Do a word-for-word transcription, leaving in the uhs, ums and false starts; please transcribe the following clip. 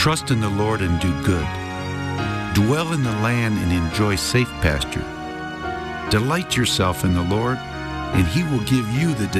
Trust in the Lord and do good. Dwell in the land and enjoy safe pasture. Delight yourself in the Lord, and he will give you the